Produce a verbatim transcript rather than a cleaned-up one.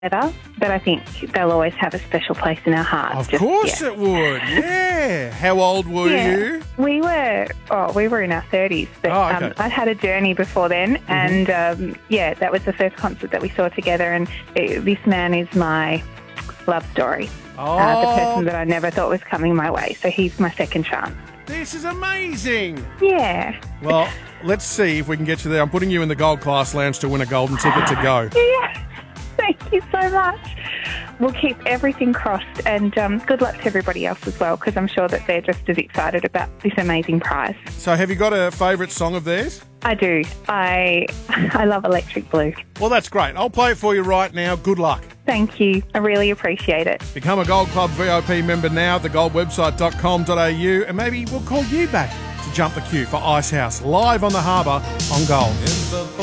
But I think they'll always have a special place in our hearts. Of Just, course yeah. it would, yeah. How old were Yeah. you? We were, oh, we were in our thirties, but Oh, okay. um, I'd had a journey before then, Mm-hmm. and um, yeah, that was the first concert that we saw together, and it, this man is my love story. Oh, Uh, the person that I never thought was coming my way, so he's my second chance. this is amazing. Yeah. Well, let's see if we can get you there. I'm putting you in the gold class lounge to win a golden ticket to go. Yeah. Thank you so much. We'll keep everything crossed, and um, good luck to everybody else as well, because I'm sure that they're just as excited about this amazing prize. So have you got a favourite song of theirs? I do. I I love Electric Blue. Well, that's great. I'll play it for you right now. Good luck. Thank you. I really appreciate it. Become a Gold Club V I P member now at the gold website dot com dot a u, and maybe we'll call you back to jump the queue for Icehouse live on the harbour on Gold.